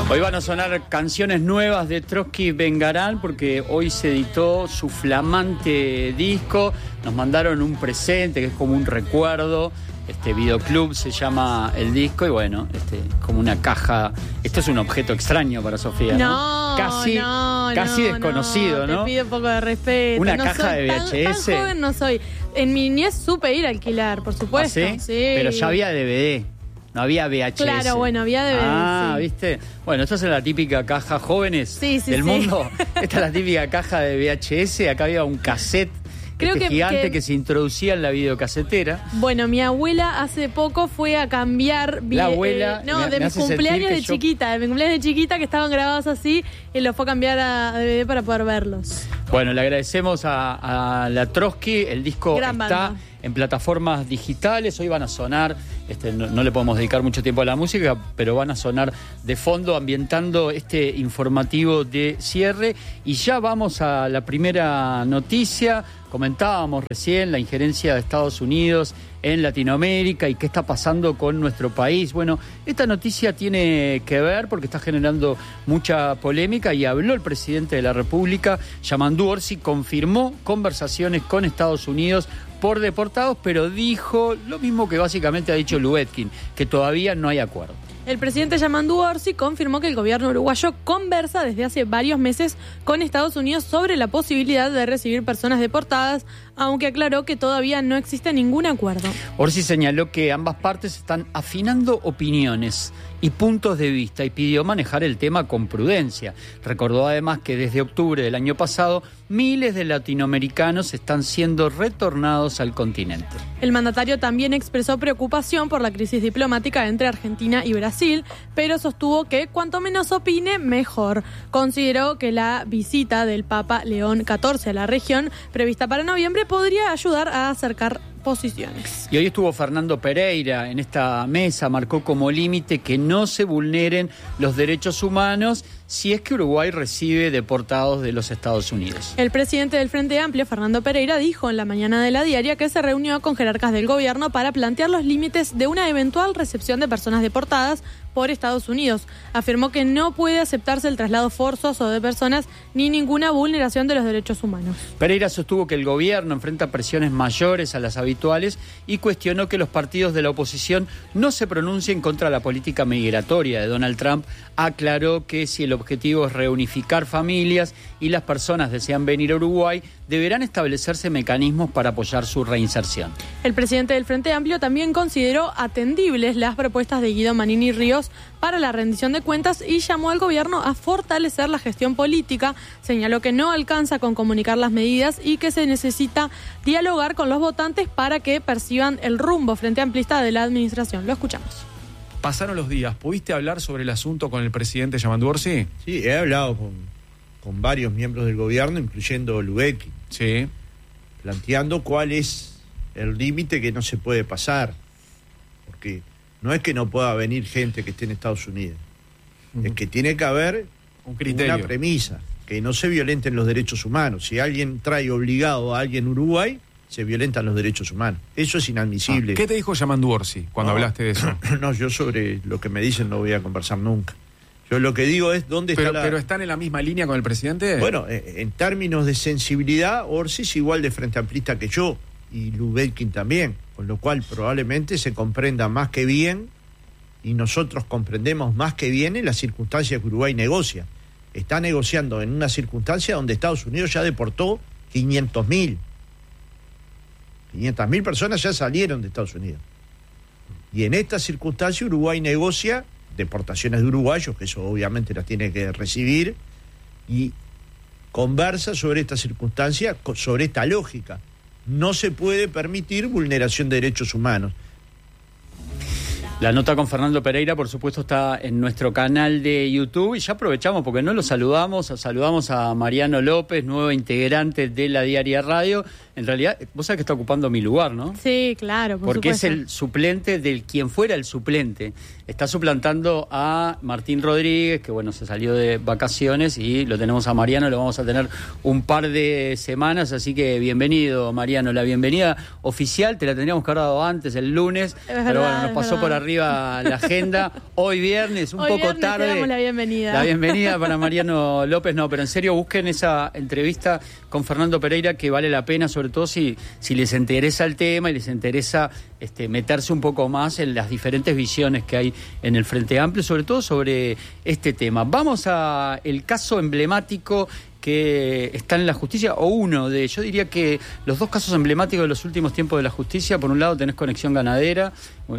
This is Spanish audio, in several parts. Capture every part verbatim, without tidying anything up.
Hoy van a sonar canciones nuevas de Trotsky Vengarán porque hoy se editó su flamante disco. Nos mandaron un presente que es como un recuerdo. Este videoclub se llama el disco y bueno, este como una caja. Esto es un objeto extraño para Sofía, ¿no? No, casi, no, casi no, desconocido, no, ¿no? Te pido un poco de respeto. Una no caja soy de V H S. Tan, tan joven no soy. En mi niñez supe ir a alquilar, por supuesto. ¿Ah, sí? Sí. Pero ya había D V D. No había V H S. Claro, bueno, había D V D. Ah, sí. ¿viste? Bueno, esta es la típica caja jóvenes sí, sí, del sí. mundo. Esta es la típica caja de V H S. Acá había un cassette Creo este que, gigante que... que se introducía en la videocasetera. Bueno, mi abuela hace poco fue a cambiar... La abuela... Eh, no, me, de me mis cumpleaños de yo... chiquita. De mis cumpleaños de chiquita que estaban grabados así y los fue a cambiar a D V D para poder verlos. Bueno, le agradecemos a, a la Trotsky. El disco Gran está banda. en plataformas digitales. Hoy van a sonar, este, no, no le podemos dedicar mucho tiempo a la música, pero van a sonar de fondo ambientando este informativo de cierre. Y ya vamos a la primera noticia. Comentábamos recién la injerencia de Estados Unidos en Latinoamérica y qué está pasando con nuestro país. Bueno, esta noticia tiene que ver porque está generando mucha polémica y habló el presidente de la República, Yamandu Orsi, confirmó conversaciones con Estados Unidos por deportados, pero dijo lo mismo que básicamente ha dicho Lubetkin, que todavía no hay acuerdo. El presidente Yamandu Orsi confirmó que el gobierno uruguayo conversa desde hace varios meses con Estados Unidos sobre la posibilidad de recibir personas deportadas, aunque aclaró que todavía no existe ningún acuerdo. Orsi señaló que ambas partes están afinando opiniones y puntos de vista y pidió manejar el tema con prudencia. Recordó además que desde octubre del año pasado miles de latinoamericanos están siendo retornados al continente. El mandatario también expresó preocupación por la crisis diplomática entre Argentina y Brasil, pero sostuvo que cuanto menos opine, mejor. Consideró que la visita del Papa León catorce a la región, prevista para noviembre, podría ayudar a acercar posiciones. Y hoy estuvo Fernando Pereira en esta mesa, marcó como límite que no se vulneren los derechos humanos si es que Uruguay recibe deportados de los Estados Unidos. El presidente del Frente Amplio, Fernando Pereira, dijo en la mañana de la diaria que se reunió con jerarcas del gobierno para plantear los límites de una eventual recepción de personas deportadas por Estados Unidos. Afirmó que no puede aceptarse el traslado forzoso de personas ni ninguna vulneración de los derechos humanos. Pereira sostuvo que el gobierno enfrenta presiones mayores a las habituales y cuestionó que los partidos de la oposición no se pronuncien contra la política migratoria de Donald Trump. Aclaró que si el objetivo es reunificar familias y las personas desean venir a Uruguay, deberán establecerse mecanismos para apoyar su reinserción. El presidente del Frente Amplio también consideró atendibles las propuestas de Guido Manini Ríos para la rendición de cuentas y llamó al gobierno a fortalecer la gestión política. Señaló que no alcanza con comunicar las medidas y que se necesita dialogar con los votantes para que perciban el rumbo frente amplista de la administración. Lo escuchamos. Pasaron los días. ¿Pudiste hablar sobre el asunto con el presidente Yamandu Orsi? Sí, he hablado con, con varios miembros del gobierno, incluyendo Lubetkin. Sí. Planteando cuál es el límite que no se puede pasar. Porque no es que no pueda venir gente que esté en Estados Unidos. Uh-huh. Es que tiene que haber un criterio, una premisa, que no se violenten los derechos humanos. Si alguien trae obligado a alguien a Uruguay, se violentan los derechos humanos. Eso es inadmisible. Ah, ¿qué te dijo Yamandu Orsi cuando no, hablaste de eso? No, yo sobre lo que me dicen no voy a conversar nunca. Yo lo que digo es dónde pero, está la... ¿Pero están en la misma línea con el presidente? Bueno, en términos de sensibilidad, Orsi es igual de frente amplista que yo, y Lubetkin también, con lo cual probablemente se comprenda más que bien, y nosotros comprendemos más que bien en las circunstancias que Uruguay negocia. Está negociando en una circunstancia donde Estados Unidos ya deportó quinientos mil. quinientas mil personas ya salieron de Estados Unidos. Y en esta circunstancia Uruguay negocia deportaciones de uruguayos, que eso obviamente las tiene que recibir, y conversa sobre esta circunstancia, sobre esta lógica. No se puede permitir vulneración de derechos humanos. La nota con Fernando Pereira, por supuesto, está en nuestro canal de YouTube y ya aprovechamos porque no lo saludamos, saludamos a Mariano López, nuevo integrante de la Diaria Radio. En realidad, vos sabés que está ocupando mi lugar, ¿no? Sí, claro, por Porque supuesto. es el suplente del quien fuera el suplente. Está suplantando a Martín Rodríguez, que bueno, se salió de vacaciones, y lo tenemos a Mariano, lo vamos a tener un par de semanas, así que bienvenido, Mariano. La bienvenida oficial te la tendríamos que haber dado antes, el lunes, Es verdad, pero bueno, nos pasó verdad. por arriba arriba la agenda. Hoy viernes, un Hoy poco viernes tarde. Te damos la bienvenida. La bienvenida para Mariano López. No, pero en serio, busquen esa entrevista con Fernando Pereira, que vale la pena, sobre todo si, si les interesa el tema y les interesa este, meterse un poco más en las diferentes visiones que hay en el Frente Amplio, sobre todo sobre este tema. Vamos a el caso emblemático que están en la justicia, o uno de, yo diría que los dos casos emblemáticos de los últimos tiempos de la justicia. Por un lado tenés Conexión Ganadera,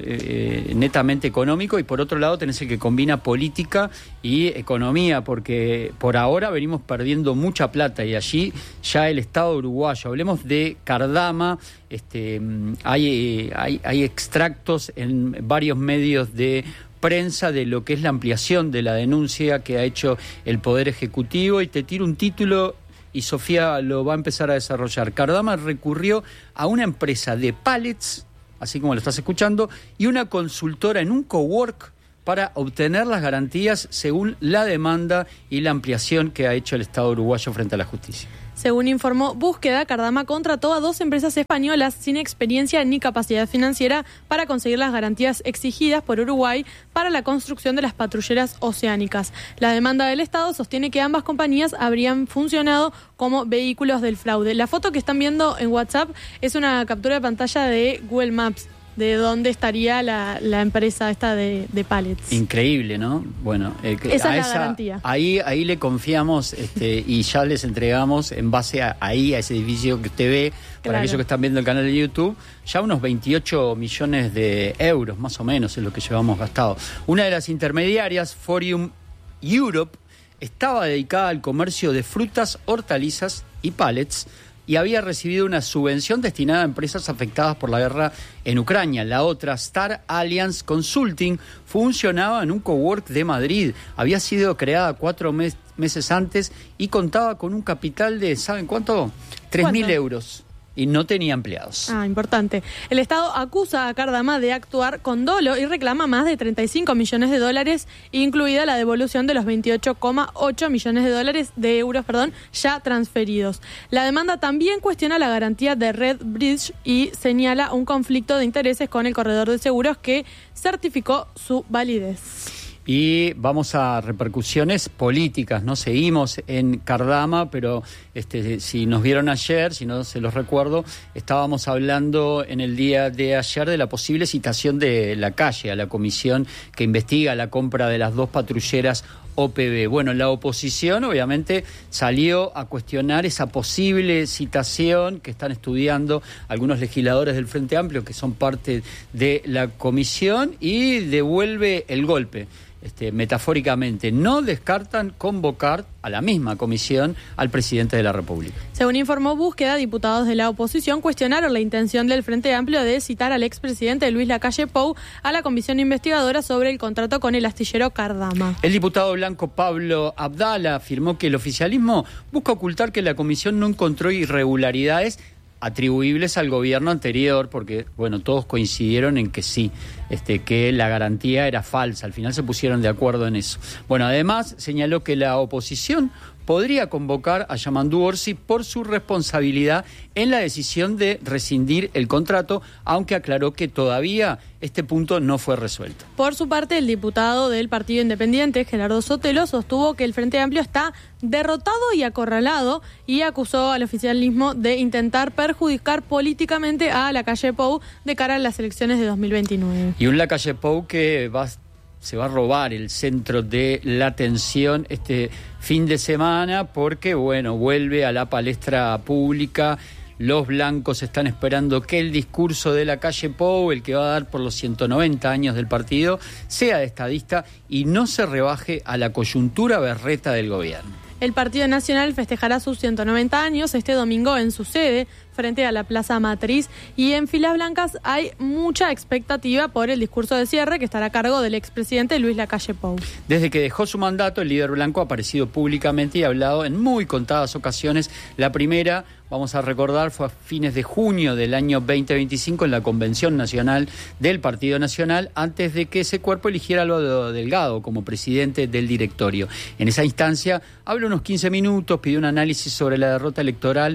eh, netamente económico, y por otro lado tenés el que combina política y economía, porque por ahora venimos perdiendo mucha plata, y allí ya el Estado uruguayo, hablemos de Cardama, este, hay, hay, hay extractos en varios medios de prensa de lo que es la ampliación de la denuncia que ha hecho el Poder Ejecutivo, y te tiro un título y Sofía lo va a empezar a desarrollar. Cardama recurrió a una empresa de pallets, así como lo estás escuchando, y una consultora en un cowork para obtener las garantías según la demanda y la ampliación que ha hecho el Estado uruguayo frente a la justicia. Según informó Búsqueda, Cardama contrató a dos empresas españolas sin experiencia ni capacidad financiera para conseguir las garantías exigidas por Uruguay para la construcción de las patrulleras oceánicas. La demanda del Estado sostiene que ambas compañías habrían funcionado como vehículos del fraude. La foto que están viendo en WhatsApp es una captura de pantalla de Google Maps, de dónde estaría la, la empresa esta de, de pallets. Increíble, ¿no? Bueno, eh, esa es la esa, garantía. Ahí, ahí le confiamos este, y ya les entregamos en base a ahí, a ese edificio que usted ve, Claro. para aquellos que están viendo el canal de YouTube, ya unos veintiocho millones de euros, más o menos, es lo que llevamos gastado. Una de las intermediarias, Forium Europe, estaba dedicada al comercio de frutas, hortalizas y pallets, y había recibido una subvención destinada a empresas afectadas por la guerra en Ucrania. La otra, Star Alliance Consulting, funcionaba en un cowork de Madrid. Había sido creada cuatro mes, meses antes y contaba con un capital de, ¿saben cuánto? tres mil euros. Y no tenía empleados. Ah, importante. El Estado acusa a Cardama de actuar con dolo y reclama más de treinta y cinco millones de dólares, incluida la devolución de los veintiocho coma ocho millones de dólares de euros, perdón, ya transferidos. La demanda también cuestiona la garantía de Red Bridge y señala un conflicto de intereses con el corredor de seguros que certificó su validez. Y vamos a repercusiones políticas, ¿no? Seguimos en Cardama, pero este, si nos vieron ayer, si no se los recuerdo, estábamos hablando en el día de ayer de la posible citación de la calle a la comisión que investiga la compra de las dos patrulleras O P B. Bueno, la oposición obviamente salió a cuestionar esa posible citación que están estudiando algunos legisladores del Frente Amplio que son parte de la comisión, y devuelve el golpe. Este, metafóricamente, no descartan convocar a la misma comisión al presidente de la República. Según informó Búsqueda, diputados de la oposición cuestionaron la intención del Frente Amplio de citar al expresidente Luis Lacalle Pou a la comisión investigadora sobre el contrato con el astillero Cardama. El diputado blanco Pablo Abdala afirmó que el oficialismo busca ocultar que la comisión no encontró irregularidades atribuibles al gobierno anterior, porque, bueno, todos coincidieron en que sí, este, que la garantía era falsa. Al final se pusieron de acuerdo en eso. Bueno, además señaló que la oposición podría convocar a Yamandú Orsi por su responsabilidad en la decisión de rescindir el contrato, aunque aclaró que todavía este punto no fue resuelto. Por su parte, el diputado del Partido Independiente, Gerardo Sotelo, sostuvo que el Frente Amplio está derrotado y acorralado y acusó al oficialismo de intentar perjudicar políticamente a Lacalle Pou de cara a las elecciones de dos mil veintinueve. Y un Lacalle Pou que va se va a robar el centro de la atención este fin de semana, porque, bueno, vuelve a la palestra pública. Los blancos están esperando que el discurso de Lacalle Pou, el que va a dar por los ciento noventa años del partido, sea de estadista y no se rebaje a la coyuntura berreta del gobierno. El Partido Nacional festejará sus ciento noventa años este domingo en su sede, frente a la Plaza Matriz, y en filas blancas hay mucha expectativa por el discurso de cierre que estará a cargo del expresidente Luis Lacalle Pou. Desde que dejó su mandato, el líder blanco ha aparecido públicamente y ha hablado en muy contadas ocasiones. La primera, vamos a recordar, fue a fines de junio del año veinte veinticinco en la Convención Nacional del Partido Nacional, antes de que ese cuerpo eligiera a Álvaro Delgado como presidente del directorio. En esa instancia habló unos quince minutos, pidió un análisis sobre la derrota electoral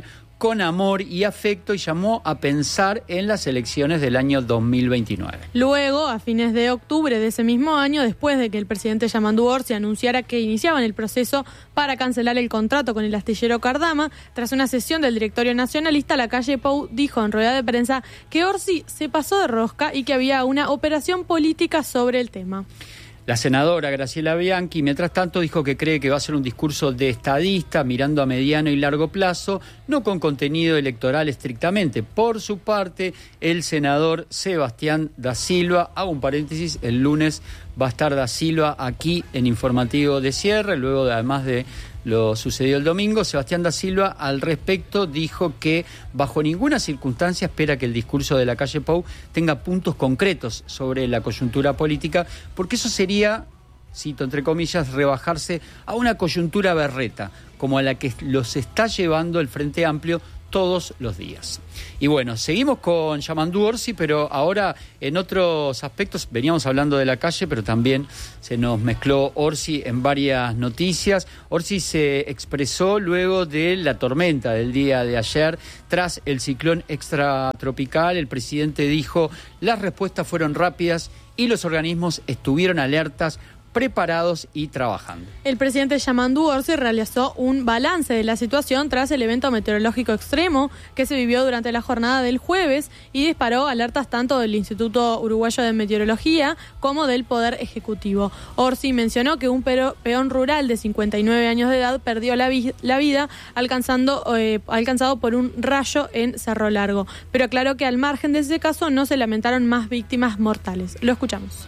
con amor y afecto y llamó a pensar en las elecciones del año dos mil veintinueve. Luego, a fines de octubre de ese mismo año, después de que el presidente Yamandu Orsi anunciara que iniciaban el proceso para cancelar el contrato con el astillero Cardama, tras una sesión del directorio nacionalista, la calle Pou dijo en rueda de prensa que Orsi se pasó de rosca y que había una operación política sobre el tema. La senadora Graciela Bianchi, mientras tanto, dijo que cree que va a ser un discurso de estadista, mirando a mediano y largo plazo, no con contenido electoral estrictamente. Por su parte, el senador Sebastián da Silva, hago un paréntesis, el lunes va a estar da Silva aquí en Informativo de Cierre, luego de, además de lo sucedió el domingo. Sebastián da Silva al respecto dijo que bajo ninguna circunstancia espera que el discurso de la calle Pou tenga puntos concretos sobre la coyuntura política, porque eso sería, cito entre comillas, rebajarse a una coyuntura berreta, como a la que los está llevando el Frente Amplio todos los días. Y bueno, seguimos con Yamandu Orsi, pero ahora en otros aspectos, veníamos hablando de la calle, pero también se nos mezcló Orsi en varias noticias. Orsi se expresó luego de la tormenta del día de ayer, tras el ciclón extratropical. El presidente dijo, las respuestas fueron rápidas y los organismos estuvieron alertas, preparados y trabajando. El presidente Yamandu Orsi realizó un balance de la situación tras el evento meteorológico extremo que se vivió durante la jornada del jueves y disparó alertas tanto del Instituto Uruguayo de Meteorología como del Poder Ejecutivo. Orsi mencionó que un peón rural de cincuenta y nueve años de edad perdió la, vi- la vida alcanzando, eh, alcanzado por un rayo en Cerro Largo, pero aclaró que al margen de ese caso no se lamentaron más víctimas mortales. Lo escuchamos.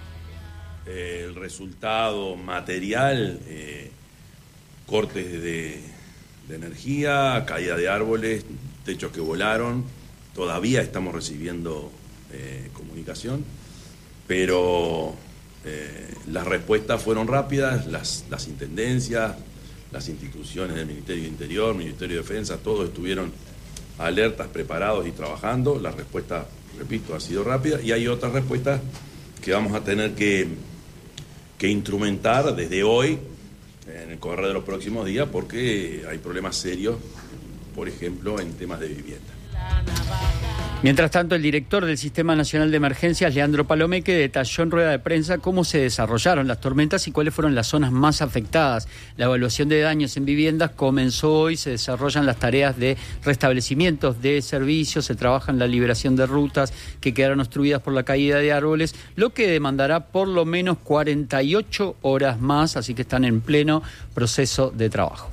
El resultado material, eh, cortes de, de energía, caída de árboles, techos que volaron, todavía estamos recibiendo eh, comunicación, pero eh, las respuestas fueron rápidas, las, las intendencias, las instituciones del Ministerio de Interior, Ministerio de Defensa, todos estuvieron alertas, preparados y trabajando. La respuesta, repito, ha sido rápida y hay otras respuestas que vamos a tener que que instrumentar desde hoy en el correr de los próximos días, porque hay problemas serios, por ejemplo, en temas de vivienda. Mientras tanto, el director del Sistema Nacional de Emergencias, Leandro Palomeque, detalló en rueda de prensa cómo se desarrollaron las tormentas y cuáles fueron las zonas más afectadas. La evaluación de daños en viviendas comenzó hoy, se desarrollan las tareas de restablecimientos de servicios, se trabaja en la liberación de rutas que quedaron obstruidas por la caída de árboles, lo que demandará por lo menos cuarenta y ocho horas más, así que están en pleno proceso de trabajo.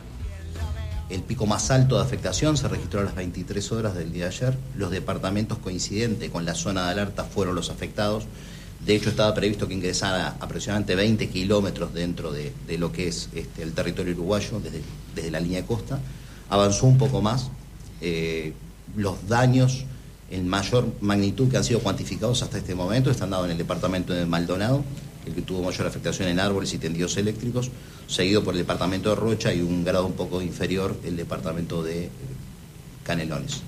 El pico más alto de afectación se registró a las veintitrés horas del día de ayer. Los departamentos coincidentes con la zona de alerta fueron los afectados. De hecho, estaba previsto que ingresara aproximadamente veinte kilómetros dentro de, de lo que es este, el territorio uruguayo, desde, desde la línea de costa. Avanzó un poco más. Eh, los daños en mayor magnitud que han sido cuantificados hasta este momento están dados en el departamento de Maldonado, el que tuvo mayor afectación en árboles y tendidos eléctricos, seguido por el departamento de Rocha y un grado un poco inferior el departamento de Canelones.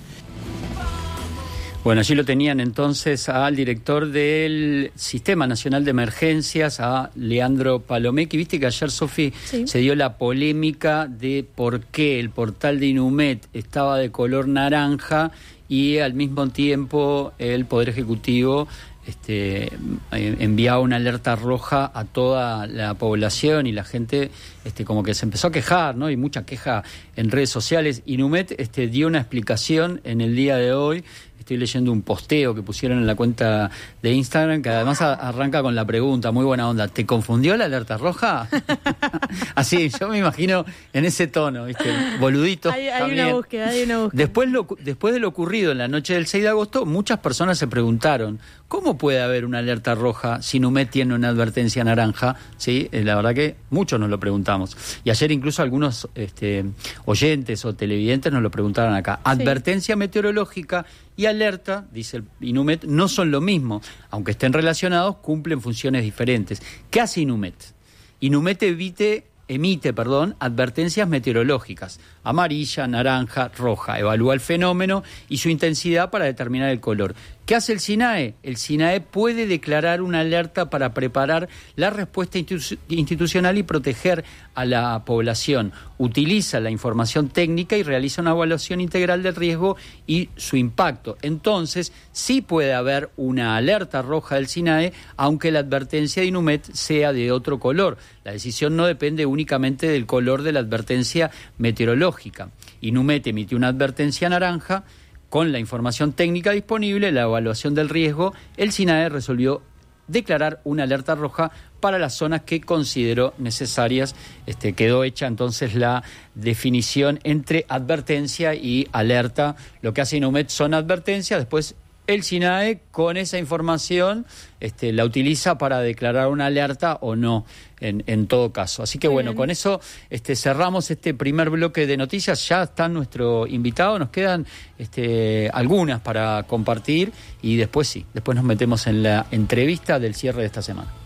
Bueno, allí lo tenían entonces al director del Sistema Nacional de Emergencias, a Leandro Palomeque. Viste que ayer, Sofi, sí, se dio la polémica de por qué el portal de Inumet estaba de color naranja y al mismo tiempo el Poder Ejecutivo Este, enviaba una alerta roja a toda la población y la gente este, como que se empezó a quejar, ¿no? Y mucha queja en redes sociales. Inumet este, dio una explicación en el día de hoy. Estoy leyendo un posteo que pusieron en la cuenta de Instagram, que además a, arranca con la pregunta, muy buena onda, ¿te confundió la alerta roja? Así, yo me imagino en ese tono, ¿viste? Boludito. Hay, hay una búsqueda, hay una búsqueda. Después, lo, después de lo ocurrido en la noche del seis de agosto, muchas personas se preguntaron, ¿cómo puede haber una alerta roja si Inumet tiene una advertencia naranja? Sí, la verdad que muchos nos lo preguntamos. Y ayer incluso algunos este, oyentes o televidentes nos lo preguntaron acá. Sí. Advertencia meteorológica y alerta, dice el Inumet, no son lo mismo. Aunque estén relacionados, cumplen funciones diferentes. ¿Qué hace Inumet? Inumet evite, emite perdón, advertencias meteorológicas, amarilla, naranja, roja. Evalúa el fenómeno y su intensidad para determinar el color. ¿Qué hace el SINAE? El SINAE puede declarar una alerta para preparar la respuesta institu- institucional y proteger a la población. Utiliza la información técnica y realiza una evaluación integral del riesgo y su impacto. Entonces, sí puede haber una alerta roja del SINAE, aunque la advertencia de INUMET sea de otro color. La decisión no depende únicamente del color de la advertencia meteorológica. INUMET emitió una advertencia naranja. Con la información técnica disponible, la evaluación del riesgo, el SINAE resolvió declarar una alerta roja para las zonas que consideró necesarias. Este, quedó hecha entonces la definición entre advertencia y alerta. Lo que hace INUMET son advertencias, después el SINAE con esa información este, la utiliza para declarar una alerta o no, en, en todo caso. Así que Muy bueno, bien. con eso este, cerramos este primer bloque de noticias. Ya está nuestro invitado, nos quedan este, algunas para compartir y después sí, después nos metemos en la entrevista del cierre de esta semana.